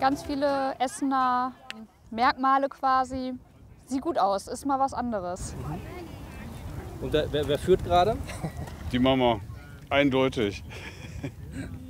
Ganz viele Essener Merkmale quasi. Sieht gut aus, ist mal was anderes. Und wer führt gerade? Die Mama, eindeutig.